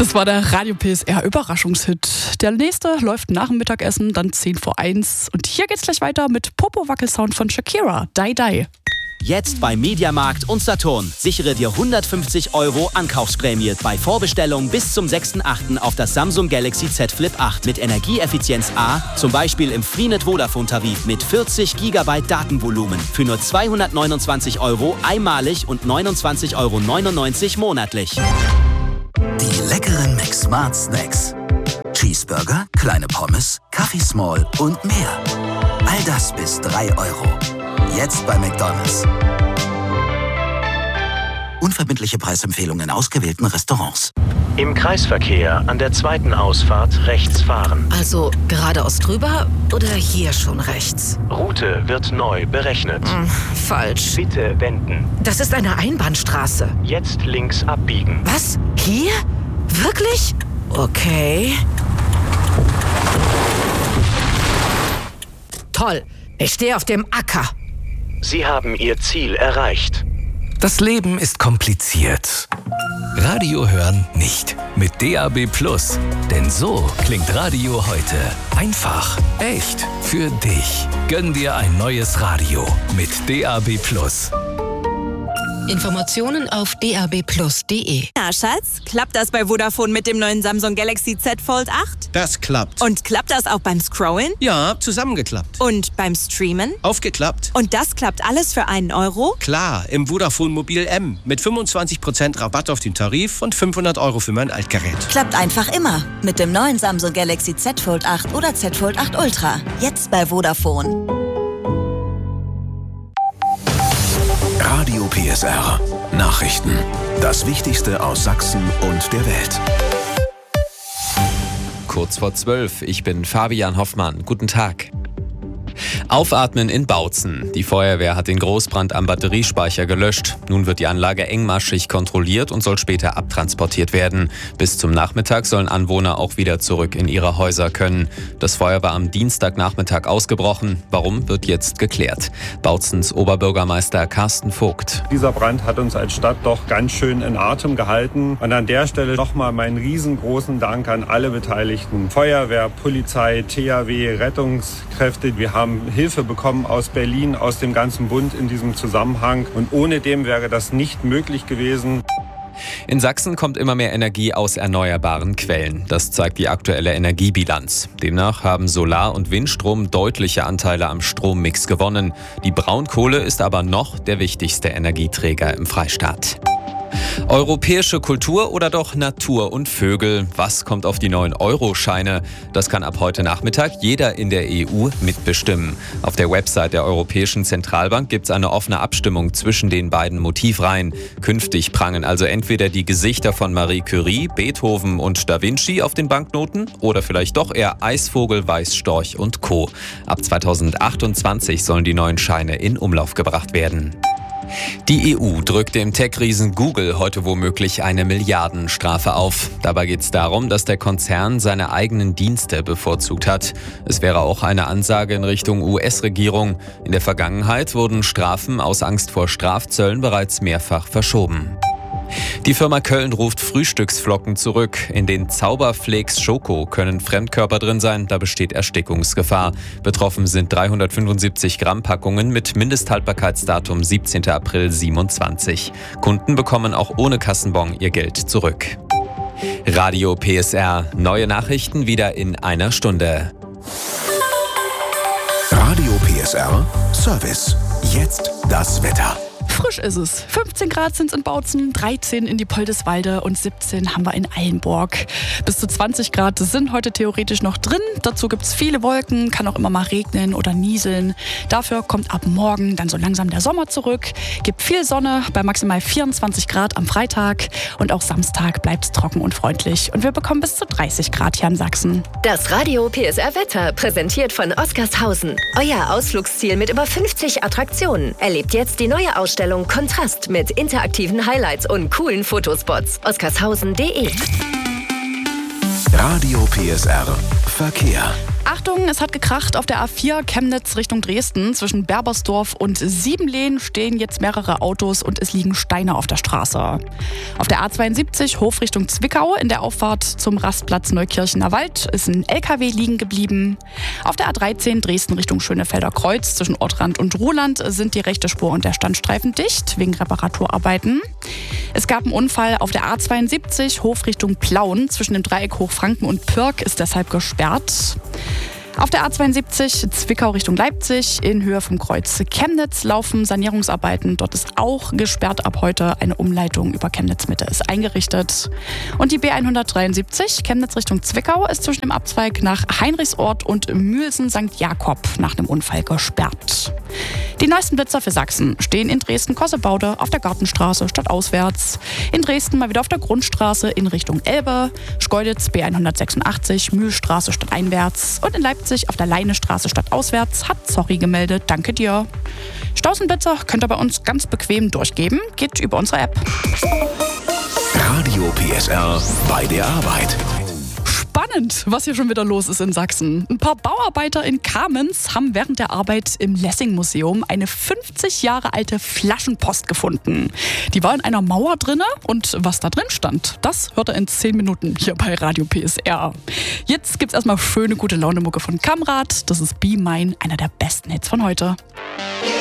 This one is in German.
Das war der Radio PSR Überraschungshit. Der nächste läuft nach dem Mittagessen, dann 10:01. Und hier geht's gleich weiter mit Popo-Wackel-Sound von Shakira, Die Die. Jetzt bei Mediamarkt und Saturn. Sichere dir 150 € Ankaufsprämie bei Vorbestellung bis zum 6.8. auf das Samsung Galaxy Z Flip 8 mit Energieeffizienz A, zum Beispiel im Freenet Vodafone-Tarif mit 40 GB Datenvolumen für nur 229 € einmalig und 29,99 € monatlich. Die leckeren McSmart Snacks. Cheeseburger, kleine Pommes, Kaffee Small und mehr. All das bis 3 €. Jetzt bei McDonald's. Unverbindliche Preisempfehlungen in ausgewählten Restaurants. Im Kreisverkehr an der zweiten Ausfahrt rechts fahren. Also geradeaus drüber oder hier schon rechts? Route wird neu berechnet. Falsch. Bitte wenden. Das ist eine Einbahnstraße. Jetzt links abbiegen. Was? Hier? Wirklich? Okay. Toll. Ich stehe auf dem Acker. Sie haben Ihr Ziel erreicht. Das Leben ist kompliziert. Radio hören nicht. Mit DAB+. Denn so klingt Radio heute. Einfach, echt, für dich. Gönn dir ein neues Radio mit DAB+. Informationen auf dabplus.de. Na, Schatz, klappt das bei Vodafone mit dem neuen Samsung Galaxy Z Fold 8? Das klappt. Und klappt das auch beim Scrollen? Ja, zusammengeklappt. Und beim Streamen? Aufgeklappt. Und das klappt alles für einen Euro? Klar, im Vodafone Mobil M mit 25% Rabatt auf den Tarif und 500 € für mein Altgerät. Klappt einfach immer mit dem neuen Samsung Galaxy Z Fold 8 oder Z Fold 8 Ultra. Jetzt bei Vodafone. Radio PSR. Nachrichten. Das Wichtigste aus Sachsen und der Welt. Kurz vor 12. Ich bin Fabian Hoffmann. Guten Tag. Aufatmen in Bautzen. Die Feuerwehr hat den Großbrand am Batteriespeicher gelöscht. Nun wird die Anlage engmaschig kontrolliert und soll später abtransportiert werden. Bis zum Nachmittag sollen Anwohner auch wieder zurück in ihre Häuser können. Das Feuer war am Dienstagnachmittag ausgebrochen. Warum, wird jetzt geklärt. Bautzens Oberbürgermeister Carsten Vogt. Dieser Brand hat uns als Stadt doch ganz schön in Atem gehalten. Und an der Stelle nochmal meinen riesengroßen Dank an alle Beteiligten. Feuerwehr, Polizei, THW, Rettungskräfte. Wir haben Hilfe bekommen aus Berlin, aus dem ganzen Bund in diesem Zusammenhang. Und ohne dem wäre das nicht möglich gewesen. In Sachsen kommt immer mehr Energie aus erneuerbaren Quellen. Das zeigt die aktuelle Energiebilanz. Demnach haben Solar- und Windstrom deutliche Anteile am Strommix gewonnen. Die Braunkohle ist aber noch der wichtigste Energieträger im Freistaat. Europäische Kultur oder doch Natur und Vögel? Was kommt auf die neuen Euro-Scheine? Das kann ab heute Nachmittag jeder in der EU mitbestimmen. Auf der Website der Europäischen Zentralbank gibt es eine offene Abstimmung zwischen den beiden Motivreihen. Künftig prangen also entweder die Gesichter von Marie Curie, Beethoven und Da Vinci auf den Banknoten oder vielleicht doch eher Eisvogel, Weißstorch und Co. Ab 2028 sollen die neuen Scheine in Umlauf gebracht werden. Die EU drückt dem Tech-Riesen Google heute womöglich eine Milliardenstrafe auf. Dabei geht es darum, dass der Konzern seine eigenen Dienste bevorzugt hat. Es wäre auch eine Ansage in Richtung US-Regierung. In der Vergangenheit wurden Strafen aus Angst vor Strafzöllen bereits mehrfach verschoben. Die Firma Köln ruft Frühstücksflocken zurück. In den Zauberflakes Schoko können Fremdkörper drin sein, da besteht Erstickungsgefahr. Betroffen sind 375 Gramm Packungen mit Mindesthaltbarkeitsdatum 17. April 27. Kunden bekommen auch ohne Kassenbon ihr Geld zurück. Radio PSR. Neue Nachrichten wieder in einer Stunde. Radio PSR Service. Jetzt das Wetter. Frisch ist es. 15 Grad sind es in Bautzen, 13 in Diepoldeswalde und 17 haben wir in Eilenburg. Bis zu 20 Grad sind heute theoretisch noch drin. Dazu gibt es viele Wolken, kann auch immer mal regnen oder nieseln. Dafür kommt ab morgen dann so langsam der Sommer zurück. Gibt viel Sonne bei maximal 24 Grad am Freitag. Und auch Samstag bleibt es trocken und freundlich. Und wir bekommen bis zu 30 Grad hier in Sachsen. Das Radio PSR Wetter, präsentiert von Oskarshausen. Euer Ausflugsziel mit über 50 Attraktionen. Erlebt jetzt die neue Ausstellung Kontrast mit interaktiven Highlights und coolen Fotospots. oskarshausen.de. Radio PSR Verkehr. Achtung, es hat gekracht auf der A4 Chemnitz Richtung Dresden. Zwischen Berbersdorf und Siebenlehn stehen jetzt mehrere Autos und es liegen Steine auf der Straße. Auf der A72 Hof Richtung Zwickau in der Auffahrt zum Rastplatz Neukirchener Wald ist ein LKW liegen geblieben. Auf der A13 Dresden Richtung Schönefelder Kreuz zwischen Ortrand und Ruhland sind die rechte Spur und der Standstreifen dicht wegen Reparaturarbeiten. Es gab einen Unfall auf der A72 Hof Richtung Plauen. Zwischen dem Dreieck Hochfranken und Pirk ist deshalb gesperrt. Auf der A72 Zwickau Richtung Leipzig in Höhe vom Kreuz Chemnitz laufen Sanierungsarbeiten. Dort ist auch gesperrt ab heute. Eine Umleitung über Chemnitz Mitte ist eingerichtet. Und die B173 Chemnitz Richtung Zwickau ist zwischen dem Abzweig nach Heinrichsort und Mühlsen St. Jakob nach einem Unfall gesperrt. Die neuesten Blitzer für Sachsen stehen in Dresden-Kossebaude auf der Gartenstraße stadtauswärts. In Dresden mal wieder auf der Grundstraße in Richtung Elbe. Schkeuditz B186 Mühlstraße stadteinwärts. Und in Leipzig auf der Leinestraße stadtauswärts hat Sorry gemeldet. Danke dir. Staus und Blitzer könnt ihr bei uns ganz bequem durchgeben. Geht über unsere App. Radio PSR bei der Arbeit. Spannend, was hier schon wieder los ist in Sachsen. Ein paar Bauarbeiter in Kamenz haben während der Arbeit im Lessing-Museum eine 50 Jahre alte Flaschenpost gefunden. Die war in einer Mauer drinne und was da drin stand, das hört ihr in 10 Minuten hier bei Radio PSR. Jetzt gibt's erstmal schöne, gute Laune-Mucke von Kamrat. Das ist Be Mine, einer der besten Hits von heute.